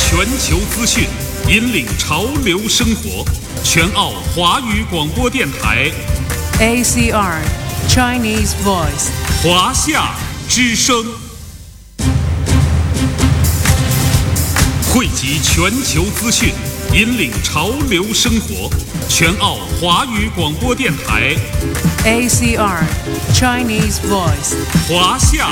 全球资讯，引领潮流生活。全澳华语广播电台 ACR Chinese Voice 华夏之声，汇集全球资讯，引领潮流生活。全澳华语广播电台 ACR Chinese Voice 华夏